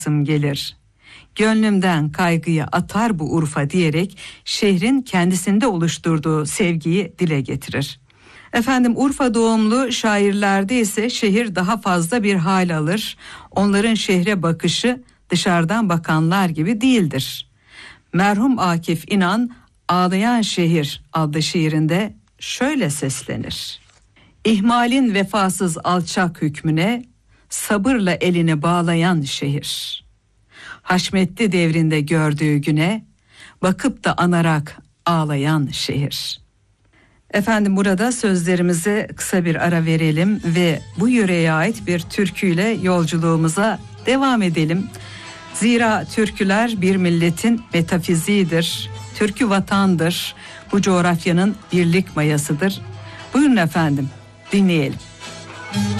gelir. Gönlümden kaygıyı atar bu Urfa diyerek şehrin kendisinde oluşturduğu sevgiyi dile getirir. Efendim, Urfa doğumlu şairlerde ise şehir daha fazla bir hal alır. Onların şehre bakışı dışarıdan bakanlar gibi değildir. Merhum Akif İnan Ağlayan Şehir adlı şiirinde şöyle seslenir: İhmalin vefasız alçak hükmüne sabırla elini bağlayan şehir. Haşmetli devrinde gördüğü güne bakıp da anarak ağlayan şehir. Efendim, burada sözlerimize kısa bir ara verelim ve bu yöreye ait bir türküyle yolculuğumuza devam edelim. Zira türküler bir milletin metafiziğidir. Türkü vatandır. Bu coğrafyanın birlik mayasıdır. Buyurun efendim, dinleyelim.